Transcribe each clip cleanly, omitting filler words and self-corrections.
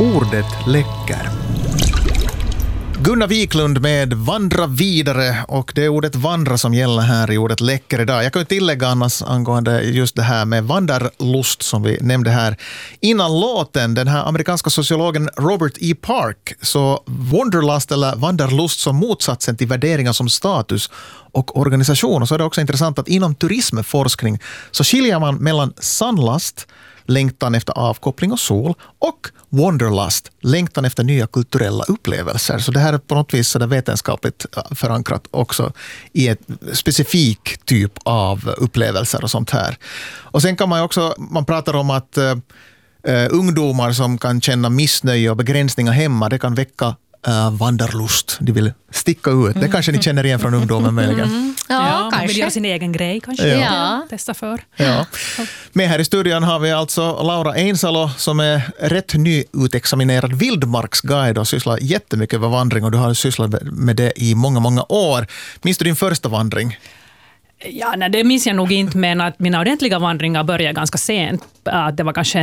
Ordet läcker. Gunnar Wiklund med Vandra vidare, och det är ordet vandra som gäller här i ordet läcker idag. Jag kan ju tillägga annars angående just det här med vandarlust som vi nämnde här innan låten. Den här amerikanska sociologen Robert E. Park, så wanderlust eller vandarlust som motsatsen till värderingar som status och organisation. Och så är det också intressant att inom turismforskning så skiljer man mellan sannlast, längtan efter avkoppling och sol, och wanderlust, längtan efter nya kulturella upplevelser. Så det här är på något vis så det vetenskapligt förankrat också i ett specifik typ av upplevelser och sånt här. Och sen kan man ju också, man pratar om att ungdomar som kan känna missnöje och begränsningar hemma, det kan väcka vandarlust. De vill sticka ut. Det kanske ni känner igen från ungdomen möjligen. Ja, man vill göra sin egen grej kanske. Ja. Testa för. Ja. Med här i studion har vi alltså Laura Einsalo som är rätt nyutexaminerad vildmarksguide och sysslar jättemycket med vandring, och du har sysslat med det i många, många år. Minns du din första vandring? Ja, nej, det minns jag nog inte, men att mina ordentliga vandringar började ganska sent. Det var kanske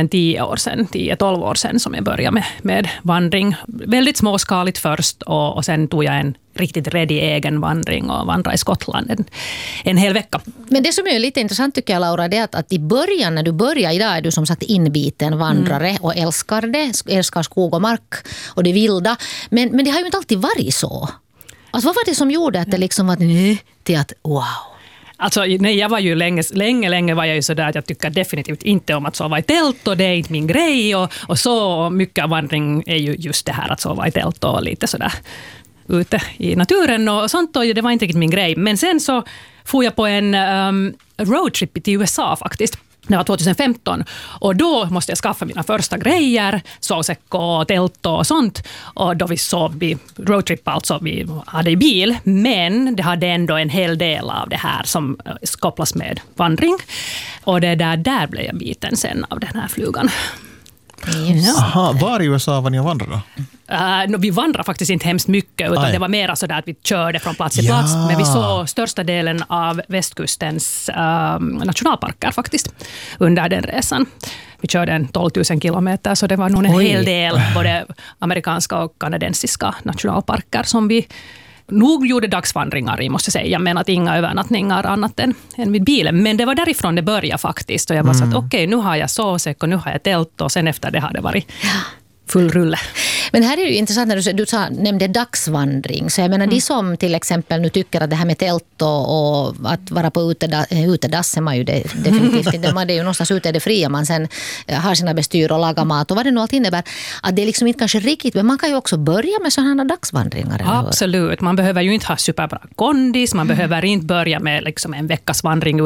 10-12 år sedan som jag började med vandring. Väldigt småskaligt först, och sen tog jag en riktigt ready egen vandring och vandrade i Skottland en hel vecka. Men det som är lite intressant tycker jag, Laura, det är att i början när du börjar, idag är du som sagt inbiten vandrare och älskar skog och mark och det vilda. Men det har ju inte alltid varit så. Alltså, vad var det som gjorde att det liksom var till att wow? Alltså, nej, jag var ju länge var jag ju sådär att jag tycker definitivt inte om att sova i tält, och det är inte min grej, och så mycket av vandring är ju just det här att sova i tält och lite sådär ute i naturen och sånt, och det var inte riktigt min grej. Men sen så får jag på en roadtrip till USA faktiskt. Det var 2015, och då måste jag skaffa mina första grejer, sovsäck och tält och sånt. Och då vi sov i roadtrip, alltså vi hade i bil, men det hade ändå en hel del av det här som kopplas med vandring. Och det där blev jag biten sen av den här flugan. Aha, var i USA var ni och vandrade? Vi vandrade faktiskt inte hemskt mycket, utan det var mer så där att vi körde från plats till plats. Men vi såg största delen av västkustens nationalparker faktiskt under den resan. Vi körde en 12 000 kilometer, så det var nog en hel del både amerikanska och kanadensiska nationalparker som vi nog gjorde dagsvandringar i, måste jag säga. Men att inga övernattningar annat än vid bilen. Men det var därifrån det började faktiskt. Och jag bara sa att okej, nu har jag sovsäck och nu har jag tält, och sen efter det har det varit full rulle. Men här är det ju intressant när du nämnde dagsvandring. Så jag menar, de som till exempel nu tycker att det här med tält och att vara på utedass är man ju definitivt inte. Man är ju någonstans ute i det fria, man sen har sina bestyr och lagar mat och vad det nu allt innebär. Att det är liksom inte kanske riktigt, men man kan ju också börja med sådana dagsvandringar. Absolut, man behöver ju inte ha superbra kondis, man behöver inte börja med liksom en veckas vandring